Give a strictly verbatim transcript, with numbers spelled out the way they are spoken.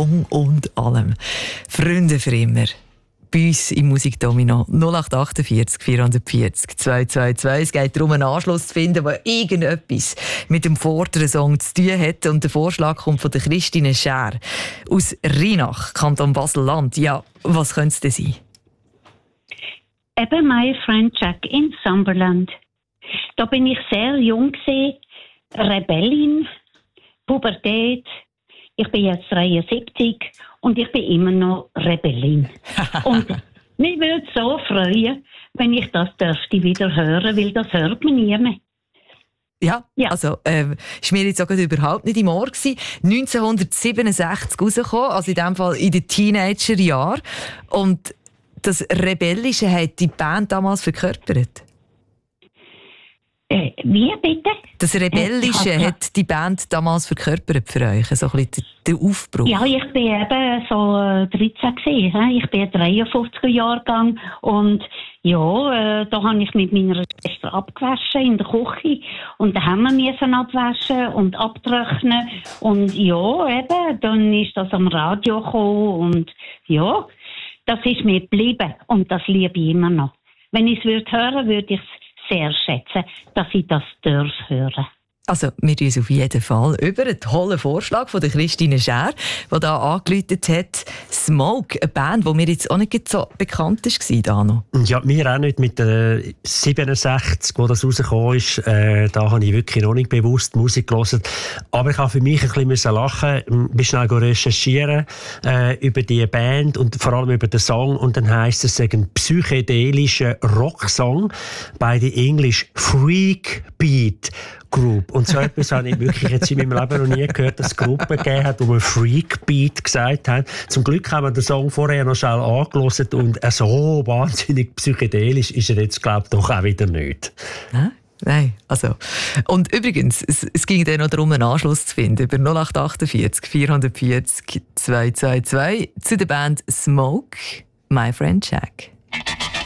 Song und allem. Freunde für immer. Bei uns im Musikdomino null acht achtundvierzig vierhundertvierzig zweihundertzweiundzwanzig. Es geht darum, einen Anschluss zu finden, der irgendetwas mit dem vorderen Song zu tun hat. Und der Vorschlag kommt von der Christine Schär aus Rheinach, Kanton Basel-Land. Ja, was könnte es denn sein? Eben My Friend Jack in Summerland. Da bin ich sehr jung gewesen, Rebellin, Pubertät. Ich bin jetzt dreiundsiebzig und ich bin immer noch Rebellin. Und mich würde so freuen, wenn ich das dürfte wieder hören, weil das hört man nie mehr. Ja, ja. also äh, ist mir jetzt auch überhaupt nicht im Ohr gewesen. neunzehnhundertsiebenundsechzig rausgekommen, also in dem Fall in den Teenagerjahren. Und das Rebellische hat die Band damals verkörpert. Äh, wie bitte? Das Rebellische äh, hat die Band damals verkörpert für euch, so ein bisschen der Aufbruch. Ja, ich bin eben so dreizehn gewesen. Ich bin ein dreiundfünfziger Jahrgang und ja, äh, da habe ich mit meiner Schwester abgewaschen in der Küche und da haben wir müssen abwaschen und abtrocknen und ja, eben, dann ist das am Radio gekommen und ja, das ist mir geblieben und das liebe ich immer noch. Wenn ich es würde hören, würde ich es sehr schätzen, dass ich das darf hören. Also, wir reden uns auf jeden Fall über einen tollen Vorschlag von der Christine Schär, die da angerufen hat. Smoke, eine Band, die mir jetzt auch nicht so bekannt war, Dano. Ja, mir auch nicht. Mit äh, siebenundsechzig, wo das rausgekommen ist, äh, da habe ich wirklich noch nicht bewusst Musik gehört. Aber ich habe für mich ein bisschen lachen, ein bisschen schnell recherchieren äh, über die Band und vor allem über den Song. Und dann heisst es, es ist ein psychedelischer Rocksong bei der English Freak Beat Group. Und so etwas habe ich wirklich jetzt in meinem Leben noch nie gehört, dass es Gruppen gegeben hat, die man Freakbeat gesagt haben. Zum Glück haben wir den Song vorher noch schnell angehört und so wahnsinnig psychedelisch ist er jetzt, glaube ich, doch auch wieder nicht. Hä? Nein, also. Und übrigens, es, es ging dann noch darum, einen Anschluss zu finden über null acht achtundvierzig vierhundertvierzig zweihundertzweiundzwanzig zu der Band Smoke, My Friend Jack.